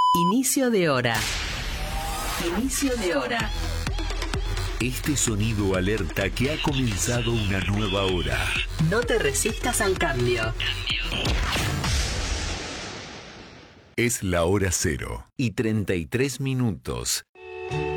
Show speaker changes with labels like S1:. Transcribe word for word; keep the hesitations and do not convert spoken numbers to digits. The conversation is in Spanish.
S1: Inicio de hora. Inicio de hora.
S2: Este sonido alerta que ha comenzado una nueva hora.
S1: No te resistas al cambio.
S2: Es la hora cero y treinta y tres minutos.